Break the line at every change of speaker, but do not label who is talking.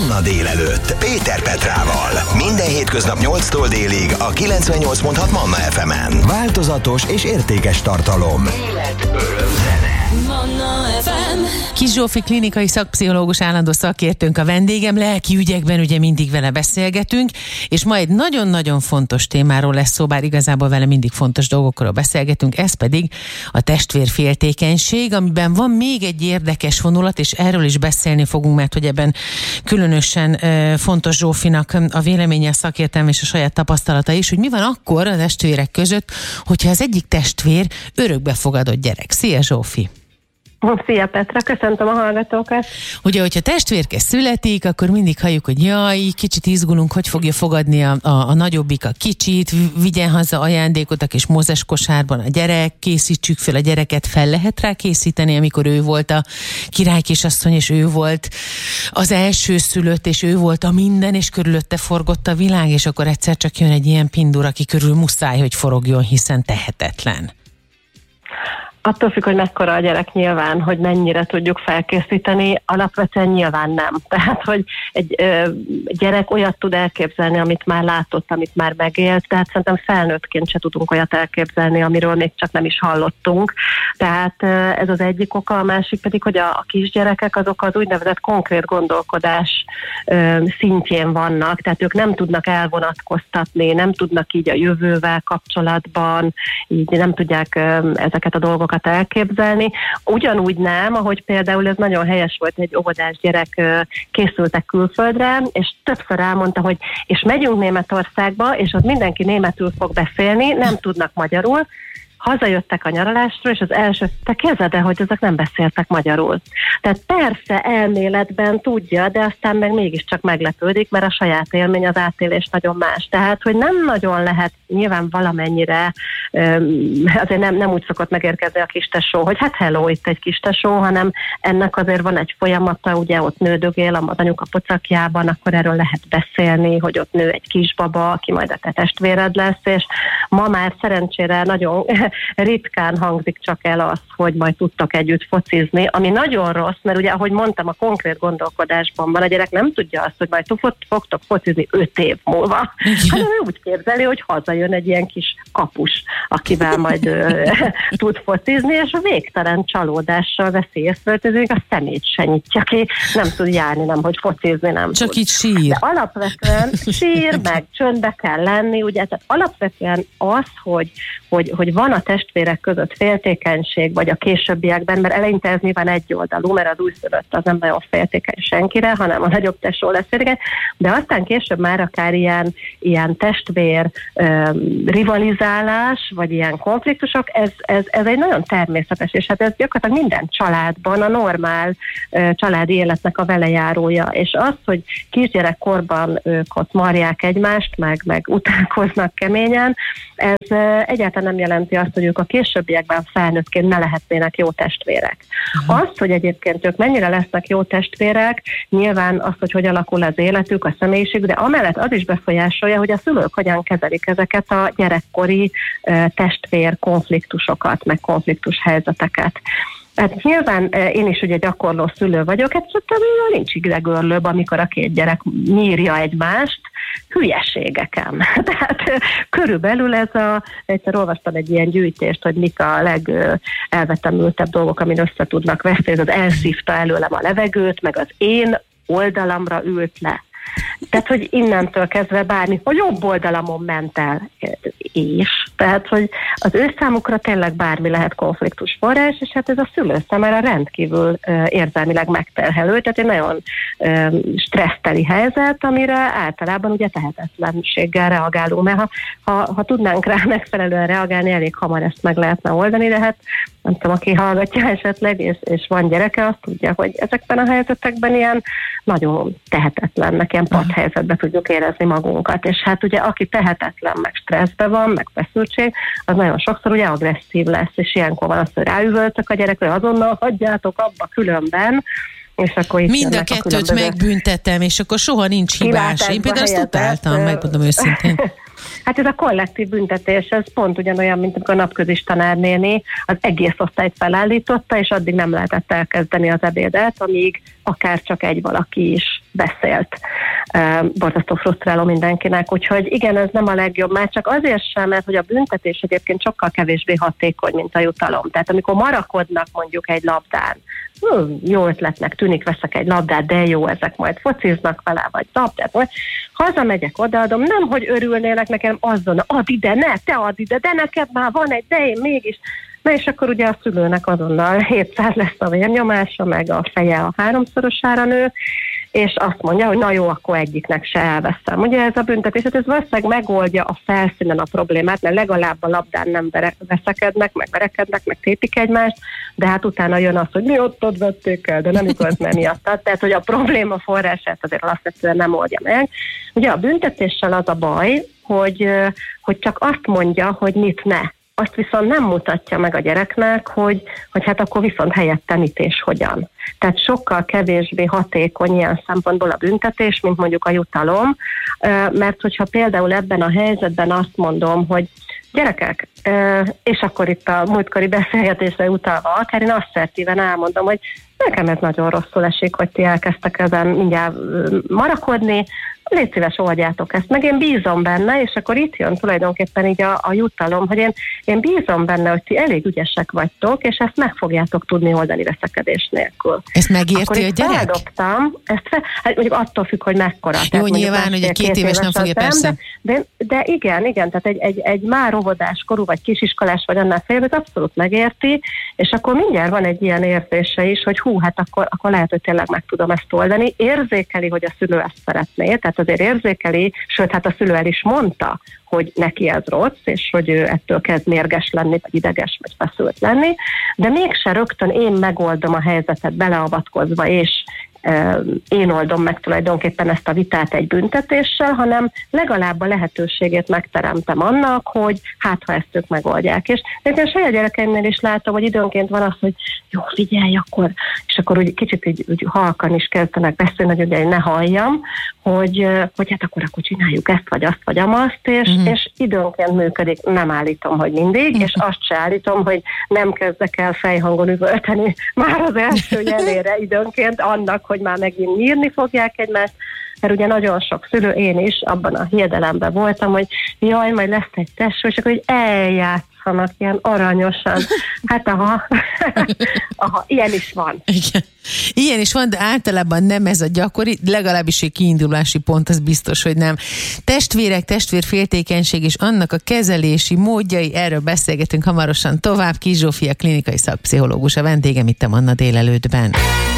Manna délelőtt Péter Petrával. Minden hétköznap 8-tól délig a 98.6 Manna FM-en. Változatos és értékes tartalom. Élet, öröm, zene.
Manna FM.
Kis Zsófi klinikai szakpszichológus állandó szakértőnk a vendégem, lelki ügyekben ugye mindig vele beszélgetünk, és ma egy nagyon-nagyon fontos témáról lesz szó, bár igazából vele mindig fontos dolgokról beszélgetünk, ez pedig a testvérféltékenység, amiben van még egy érdekes vonulat, és erről is beszélni fogunk, mert hogy ebben különösen fontos Zsófinak a véleménye, a szakértelme és a saját tapasztalata is, hogy mi van akkor a testvérek között, hogyha az egyik testvér örökbefogadott gyerek. Szia, Zsófi!
Szia Petra, köszöntöm a hallgatókat.
Ugye, hogyha testvérke születik, akkor mindig halljuk, hogy jaj, kicsit izgulunk, hogy fogja fogadni a nagyobbik a kicsit, vigyen haza ajándékot a kis mózes kosárban a gyerek, készítsük fel a gyereket, fel lehet rá készíteni, amikor ő volt a királykisasszony, és ő volt az első szülött, és ő volt a minden, és körülötte forgott a világ, és akkor egyszer csak jön egy ilyen pindur, aki körül muszáj, hogy forogjon, hiszen tehetetlen.
Attól függ, hogy mekkora a gyerek nyilván, hogy mennyire tudjuk felkészíteni, alapvetően nyilván nem. Tehát, hogy egy gyerek olyat tud elképzelni, amit már látott, amit már megélt, tehát szerintem felnőttként se tudunk olyat elképzelni, amiről még csak nem is hallottunk. Tehát ez az egyik oka, a másik pedig, hogy a kisgyerekek azok az úgynevezett konkrét gondolkodás szintjén vannak, tehát ők nem tudnak elvonatkoztatni, nem tudnak így a jövővel kapcsolatban, így nem tudják ezeket a dolgokat elképzelni. Ugyanúgy nem, ahogy például ez nagyon helyes volt, egy óvodás gyerek készültek külföldre, és többször elmondta, hogy és megyünk Németországba, és ott mindenki németül fog beszélni, nem tudnak magyarul. Hazajöttek a nyaralásról, és az első, te képzeld el, hogy ezek nem beszéltek magyarul. Tehát persze elméletben tudja, de aztán meg mégiscsak meglepődik, mert a saját élmény, az átélés nagyon más. Tehát, hogy nem nagyon lehet nyilván valamennyire, azért nem úgy szokott megérkezni a kistesó, hogy hát hello, itt egy kistesó, hanem ennek azért van egy folyamata, ugye ott nődögél az anyuka pocakjában, akkor erről lehet beszélni, hogy ott nő egy kisbaba, aki majd a te testvéred lesz, és ma már szerencsére nagyon ritkán hangzik csak el az, hogy majd tudtok együtt focizni, ami nagyon rossz, mert ugye, ahogy mondtam, a konkrét gondolkodásban van, a gyerek nem tudja azt, hogy majd fogtok focizni 5 év múlva, hanem ő úgy képzeli, hogy hazajön egy ilyen kis kapus, akivel majd tud focizni, és a végtelen csalódással veszi észre, hogy a szemét se nyitja ki, nem tud járni, nem, hogy focizni nem
csak
tud.
Így sír.
De alapvetően sír, meg csöndbe kell lenni, ugye, tehát alapvetően az, hogy van a testvérek között féltékenység, vagy a későbbiekben, mert eleinte ez nyilván egyoldalú, mert az újszülött az nem nagyon féltékeny senkire, hanem a nagyobb tesó lesz féltékeny, de aztán később már akár ilyen testvér rivalizálás, vagy ilyen konfliktusok, ez egy nagyon természetes, és hát ez gyakorlatilag minden családban a normál családi életnek a velejárója, és az, hogy kisgyerekkorban ők ott marják egymást, meg utálkoznak keményen, ez egyáltalán nem jelenti azt, hogy ők a későbbiekben felnőttként ne lehetnének jó testvérek. Azt, hogy egyébként ők mennyire lesznek jó testvérek, nyilván az, hogy alakul az életük, a személyiség, de amellett az is befolyásolja, hogy a szülők hogyan kezelik ezeket a gyerekkori testvér konfliktusokat, meg konfliktus helyzeteket. Hát nyilván én is ugye gyakorló szülő vagyok, hát nincs idegörlőbb, amikor a két gyerek nyírja egymást, hülyeségeken. Tehát körülbelül egyszer olvastam egy ilyen gyűjtést, hogy mik a legelvetemültebb dolgok, amin össze tudnak veszni, ez az elszívta előlem a levegőt, meg az én oldalamra ült le. Tehát, hogy innentől kezdve bármi, a jobb oldalamon ment el, és tehát, hogy az ő számukra tényleg bármi lehet konfliktus forrás, és hát ez a szülő számára rendkívül érzelmileg megterhelő, tehát egy nagyon stresszteli helyzet, amire általában ugye tehetetlenséggel reagálunk, mert ha tudnánk rá megfelelően reagálni, elég hamar ezt meg lehetne oldani, de hát nem tudom, aki hallgatja esetleg, és van gyereke, azt tudja, hogy ezekben a helyzetekben ilyen nagyon tehetetlennek, ilyen padhelyzetben tudjuk érezni magunkat, és hát ugye aki tehetetlen, meg stresszben van, meg feszültség, az nagyon sokszor ugye agresszív lesz, és ilyenkor van az, hogy ráüvöltök a gyerekre, azonnal hagyjátok abba különben, és akkor itt
mind a kettőt megbüntetem, és akkor soha nincs hibás. Én például azt utáltam, megmondom őszintén.
Hát ez a kollektív büntetés, ez pont ugyanolyan, mint amikor a napközis tanárnéni az egész osztályt felállította, és addig nem lehetett elkezdeni az ebédet, amíg akár csak egy valaki is beszélt. Borzasztó frusztráló mindenkinek, úgyhogy igen, ez nem a legjobb, már csak azért sem, mert hogy a büntetés egyébként sokkal kevésbé hatékony, mint a jutalom. Tehát amikor marakodnak mondjuk egy labdán, jó ötletnek tűnik, veszek egy labdát, de jó, ezek majd fociznak vele, vagy labdát, vagy hazamegyek, odaadom, nem, hogy örülnének nekem azon, add ide, ne, te add ide, de neked már van egy, de én mégis. Na és akkor ugye a szülőnek azonnal 700 lesz a vérnyomása, meg a feje a 3-szorosára nő, és azt mondja, hogy na jó, akkor egyiknek se elveszem. Ugye ez a büntetés, ez valószínűleg megoldja a felszínen a problémát, mert legalább a labdán nem veszekednek, meg verekednek, meg tépik egymást, de hát utána jön az, hogy mi ott vették el, de nem igaz, nem miattad. Tehát, hogy a probléma forrását azért alapvetően nem oldja meg. Ugye a büntetéssel az a baj, hogy csak azt mondja, hogy mit ne. Azt viszont nem mutatja meg a gyereknek, hogy hát akkor viszont helyette mit és hogyan. Tehát sokkal kevésbé hatékony ilyen szempontból a büntetés, mint mondjuk a jutalom, mert hogyha például ebben a helyzetben azt mondom, hogy gyerekek, és akkor itt a múltkori beszélgetésre utalva, akár én asszertíven elmondom, hogy nekem ez nagyon rosszul esik, hogy ti elkezdtek ezen mindjárt marakodni, légy szíves, oldjátok ezt, meg én bízom benne, és akkor itt jön tulajdonképpen így a jutalom, hogy én bízom benne, hogy ti elég ügyesek vagytok, és ezt meg fogjátok tudni oldani veszekedés nélkül.
Ezt megérti a gyerek?
Feldobtam, hát mondjuk attól függ, hogy mekkora.
Jó, nyilván, hogy egy 2 éves nem fogja, persze.
De igen, tehát egy már óvodás korú, vagy kisiskolás, vagy annál fél, ez abszolút megérti, és akkor mindjárt van egy ilyen érzése is, hogy hát akkor lehet, hogy tényleg meg tudom ezt oldani. Érzékeli, hogy a szülő ezt szeretné, tehát azért érzékeli, sőt, hát a szülő el is mondta, hogy neki ez rossz, és hogy ő ettől kezd mérges lenni, vagy ideges, vagy feszült lenni, de mégse rögtön én megoldom a helyzetet beleavatkozva, és én oldom meg tulajdonképpen ezt a vitát egy büntetéssel, hanem legalább a lehetőségét megteremtem annak, hogy hát ha ezt ők megoldják. És én saját gyerekeimnél is látom, hogy időnként van az, hogy jó, figyelj akkor, és akkor úgy kicsit úgy halkan is kezdenek beszélni, hogy ugye ne halljam, hogy hát akkor csináljuk ezt, vagy azt, vagy amazt, és időnként működik, nem állítom, hogy mindig, és azt se állítom, hogy nem kezdek el fejhangon üvölteni már az első jelére időnként annak, hogy már megint nyírni fogják egymást, mert ugye nagyon sok szülő, én is abban a hiedelemben voltam, hogy jaj, majd lesz egy tesó, és akkor hogy eljátszanak ilyen aranyosan. Hát aha, ilyen is van.
Igen. Ilyen is van, de általában nem ez a gyakori, legalábbis egy kiindulási pont, az biztos, hogy nem. Testvérek, testvérféltékenység és annak a kezelési módjai, erről beszélgetünk hamarosan tovább. Kis Zsófia klinikai szakpszichológus a vendégem itt a Manna délelőttben.